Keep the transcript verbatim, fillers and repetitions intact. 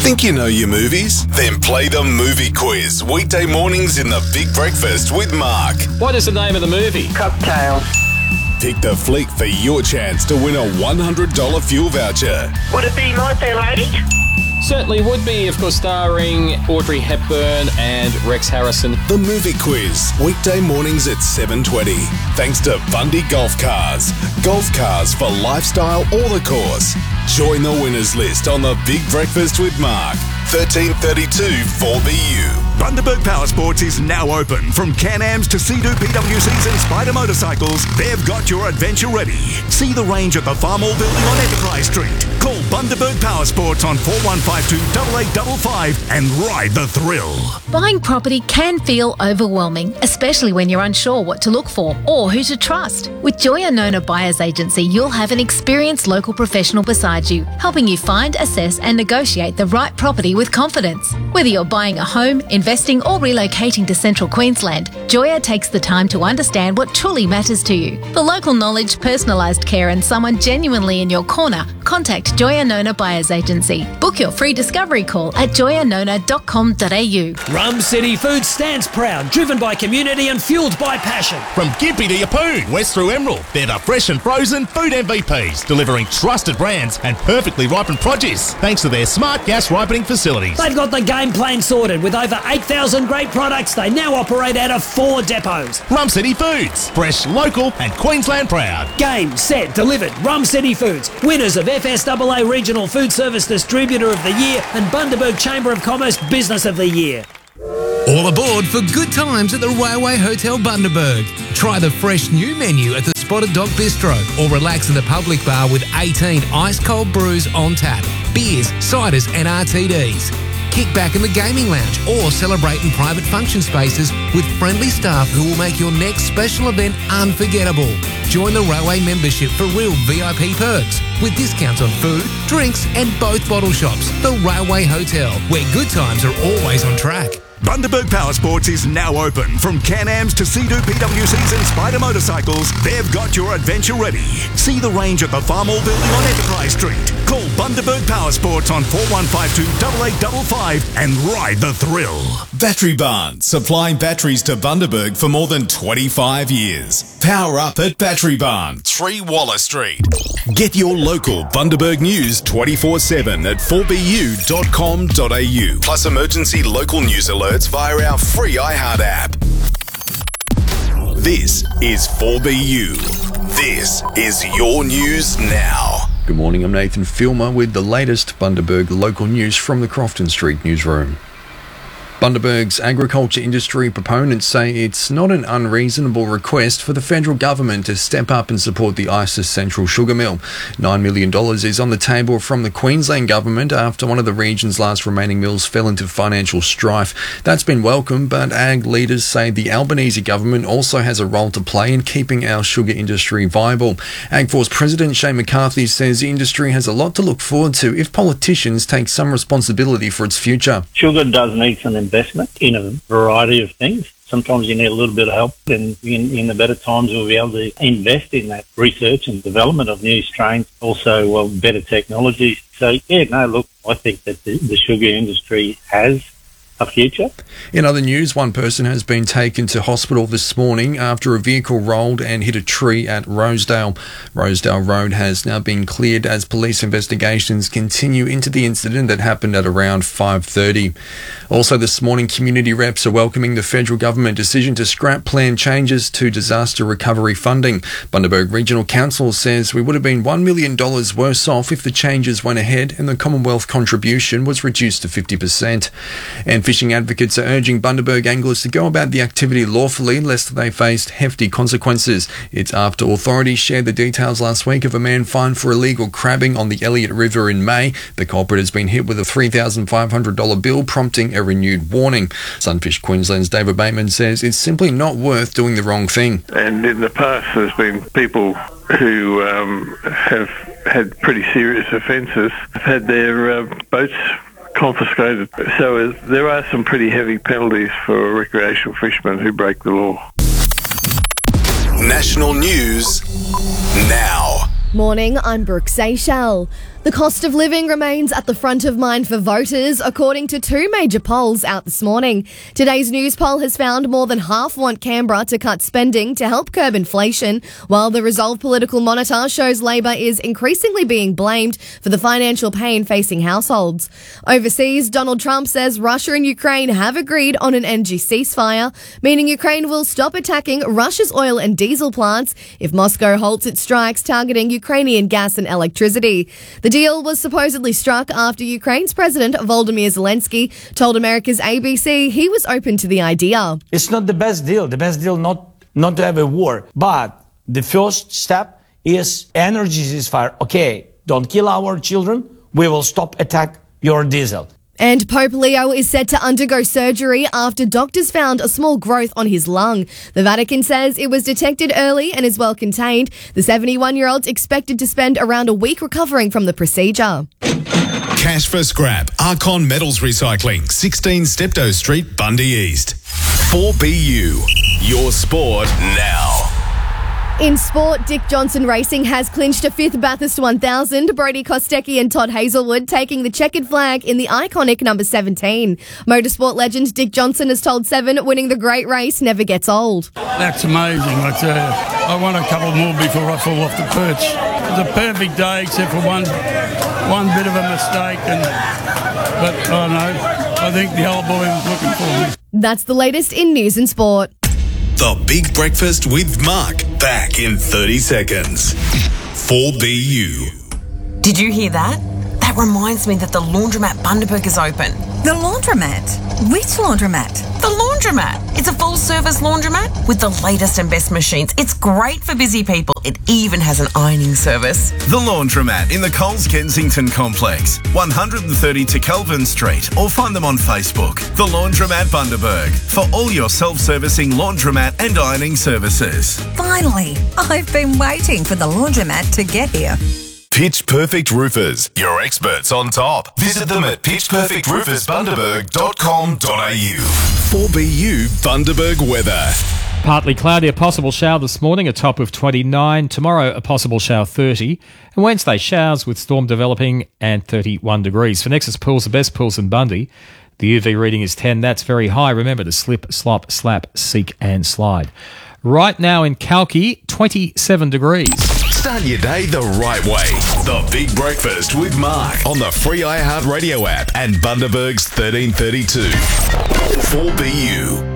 Think you know your movies? Then play the movie quiz weekday mornings in the Big Breakfast with Mark. What is the name of the movie? Cocktail. Pick the flick for your chance to win a one hundred dollars fuel voucher. Would it be My Fair Lady? Certainly would be, of course, starring Audrey Hepburn and Rex Harrison. The movie quiz, weekday mornings at seven twenty. Thanks to Bundy Golf Cars. Golf cars for lifestyle or the course. Join the winners list on the Big Breakfast with Mark. thirteen thirty-two four B U. Bundaberg Power Sports is now open. From Can-Ams to Sea-Doo P W Cs and Spider motorcycles, they've got your adventure ready. See the range at the Farmall Building on Enterprise Street. Call Bundaberg Power Sports on four one five two, eight eight five five and ride the thrill. Buying property can feel overwhelming, especially when you're unsure what to look for or who to trust. With Joya Nona Buyers Agency, you'll have an experienced local professional beside you, helping you find, assess and negotiate the right property with confidence. Whether you're buying a home, investing or relocating to central Queensland, Joya takes the time to understand what truly matters to you. For local knowledge, personalised care and someone genuinely in your corner, contact Joya Nona Buyers Agency. Book your free discovery call at joya nona dot com dot a u. Rum City Foods stands proud, driven by community and fuelled by passion. From Gympie to Yeppoon, west through Emerald, they're the fresh and frozen food M V Ps, delivering trusted brands and perfectly ripened produce, thanks to their smart gas ripening facilities. They've got the game plan sorted. With over eight thousand great products, they now operate out of four depots. Rum City Foods, fresh, local and Queensland proud. Game, set, delivered. Rum City Foods, winners of F S A A Regional Food Service Distributor of the Year and Bundaberg Chamber of Commerce Business of the Year. All aboard for good times at the Railway Hotel Bundaberg. Try the fresh new menu at the Spotted Dog Bistro or relax in the public bar with eighteen ice-cold brews on tap, beers, ciders and R T Ds. Kick back in the gaming lounge or celebrate in private function spaces with friendly staff who will make your next special event unforgettable. Join the Railway membership for real V I P perks with discounts on food, drinks and both bottle shops. The Railway Hotel, where good times are always on track. Bundaberg Power Sports is now open. From Can-Ams to Sea-Doo P W Cs and Spider motorcycles, they've got your adventure ready. See the range at the Farmall Building on Enterprise Street. Call Bundaberg Power Sports on four one five two, eight eight five five and ride the thrill. Battery Barn, supplying batteries to Bundaberg for more than twenty-five years. Power up at Battery Barn, three Wallace Street. Get your local Bundaberg news twenty-four seven at four b u dot com dot a u. Plus emergency local news alerts via our free iHeart app. This is four B U. This is your news now. Good morning, I'm Nathan Filmer with the latest Bundaberg local news from the Crofton Street newsroom. Bundaberg's agriculture industry proponents say it's not an unreasonable request for the federal government to step up and support the Isis Central Sugar Mill. nine million dollars is on the table from the Queensland government after one of the region's last remaining mills fell into financial strife. That's been welcomed, but ag leaders say the Albanese government also has a role to play in keeping our sugar industry viable. AgForce President Shane McCarthy says the industry has a lot to look forward to if politicians take some responsibility for its future. Sugar does need some investment in a variety of things. Sometimes you need a little bit of help, and in, in the better times we'll be able to invest in that research and development of new strains, also well, better technology. So, yeah, no, look, I think that the, the sugar industry has a future. In other news, one person has been taken to hospital this morning after a vehicle rolled and hit a tree at Rosedale. Rosedale Road has now been cleared as police investigations continue into the incident that happened at around five thirty. Also this morning, community reps are welcoming the federal government decision to scrap planned changes to disaster recovery funding. Bundaberg Regional Council says we would have been one million dollars worse off if the changes went ahead and the Commonwealth contribution was reduced to fifty percent. And fishing advocates are urging Bundaberg anglers to go about the activity lawfully lest they face hefty consequences. It's after authorities shared the details last week of a man fined for illegal crabbing on the Elliott River in May. The culprit has been hit with a three thousand five hundred dollars bill, prompting a renewed warning. Sunfish Queensland's David Bateman says it's simply not worth doing the wrong thing. And in the past there's been people who um, have had pretty serious offences, have had their uh, boats confiscated. So uh, there are some pretty heavy penalties for recreational fishermen who break the law. National news now. Morning, I'm Brooke Seychelles. The cost of living remains at the front of mind for voters, according to two major polls out this morning. Today's news poll has found more than half want Canberra to cut spending to help curb inflation, while the Resolve Political Monitor shows Labor is increasingly being blamed for the financial pain facing households. Overseas, Donald Trump says Russia and Ukraine have agreed on an energy ceasefire, meaning Ukraine will stop attacking Russia's oil and diesel plants if Moscow halts its strikes targeting Ukrainian gas and electricity. The deal was supposedly struck after Ukraine's President Volodymyr Zelensky told America's A B C he was open to the idea. It's not the best deal. The best deal not not to have a war. But the first step is energy ceasefire. Okay, don't kill our children. We will stop attack your diesel. And Pope Leo is set to undergo surgery after doctors found a small growth on his lung. The Vatican says it was detected early and is well contained. The seventy-one-year-old's expected to spend around a week recovering from the procedure. Cash for scrap. Archon Metals Recycling, sixteen Steptoe Street, Bundy East. four B U. Your sport now. In sport, Dick Johnson Racing has clinched a fifth Bathurst one thousand, Brody Kostecki and Todd Hazelwood taking the checkered flag in the iconic number seventeen. Motorsport legend Dick Johnson has told Seven winning the great race never gets old. That's amazing, I tell you. I want a couple more before I fall off the perch. It was a perfect day except for one one bit of a mistake, and but I don't know, I think the old boy was looking for me. That's the latest in news and sport. The Big Breakfast with Mark, back in thirty seconds. four B U. Did you hear that? That reminds me that the laundromat Bundaberg is open. The laundromat? Which laundromat? The laundromat. It's a full-service laundromat with the latest and best machines. It's great for busy people. It even has an ironing service. The Laundromat in the Coles Kensington complex, one thirty to Kelvin Street, or find them on Facebook. The Laundromat Bundaberg, for all your self-servicing laundromat and ironing services. Finally, I've been waiting for the laundromat to get here. Pitch Perfect Roofers, your experts on top. Visit them at pitch perfect roofers bundaberg dot com dot a u. four B U Bundaberg weather. Partly cloudy, a possible shower this morning, a top of twenty-nine. Tomorrow, a possible shower, thirty. And Wednesday, showers with storm developing and thirty-one degrees. For Nexus Pools, the best pools in Bundy, the U V reading is ten. That's very high. Remember to slip, slop, slap, seek and slide. Right now in Kalki, twenty-seven degrees. Start your day the right way. The Big Breakfast with Mark on the free iHeartRadio app and Bundaberg's thirteen thirty-two. four B U.